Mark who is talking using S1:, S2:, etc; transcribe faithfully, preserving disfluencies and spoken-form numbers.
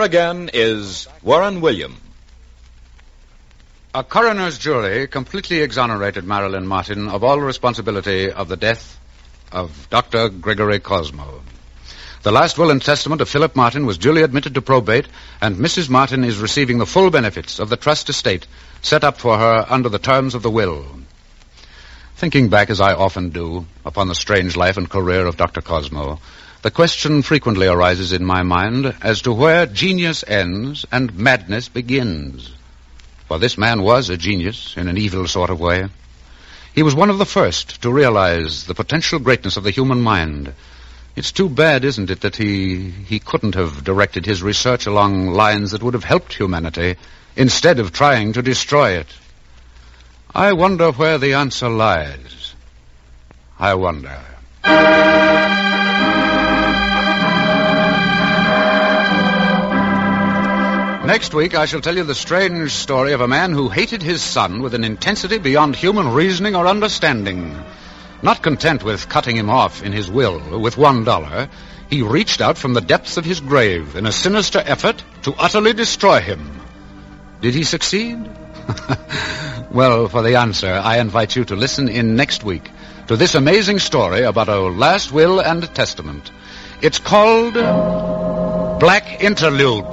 S1: again is Warren William.
S2: A coroner's jury completely exonerated Marilyn Martin of all responsibility of the death of Doctor Gregory Cosmo. The last will and testament of Philip Martin was duly admitted to probate, and Missus Martin is receiving the full benefits of the trust estate set up for her under the terms of the will. Thinking back, as I often do, upon the strange life and career of Doctor Cosmo, the question frequently arises in my mind as to where genius ends and madness begins. For this man was a genius in an evil sort of way. He was one of the first to realize the potential greatness of the human mind. It's too bad, isn't it, that he, he couldn't have directed his research along lines that would have helped humanity instead of trying to destroy it. I wonder where the answer lies. I wonder. Next week, I shall tell you the strange story of a man who hated his son with an intensity beyond human reasoning or understanding. Not content with cutting him off in his will with one dollar, he reached out from the depths of his grave in a sinister effort to utterly destroy him. Did he succeed? Well, for the answer, I invite you to listen in next week to this amazing story about a last will and testament. It's called Black Interlude.